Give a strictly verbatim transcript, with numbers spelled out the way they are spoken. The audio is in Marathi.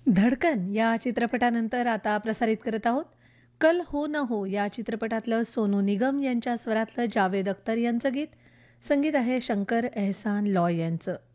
धडकन या चित्रपटानंतर आता प्रसारित करत आहोत कल हो न हो या चित्रपटातलं सोनू निगम यांच्या स्वरातलं जावेद अख्तर यांचं गीत. संगीत आहे शंकर एहसान लॉय यांचं.